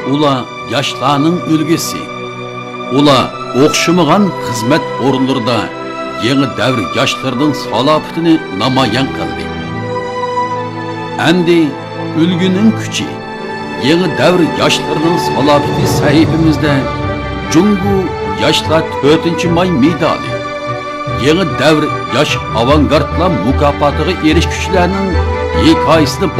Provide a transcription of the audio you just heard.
Ular yaşlarning ulgisi. Ular o'xshamagan xizmat o'rinlarida yangi davr yoshlarining salohiyatini namoyon qildi. Endi ulguning kuchi, yangi davr yoshlarining salohiyati sahifamizda Jungu yoshlar 4-may medali, yangi davr yosh avangardlar mukofotiga erishuvchilarning hikoyasini